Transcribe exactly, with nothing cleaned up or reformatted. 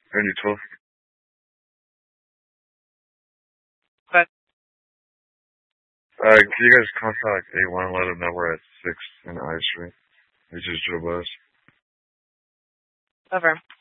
Randy twelve. But Uh, can you guys contact A one and let them know we're at six in I Street? We just drove us. over.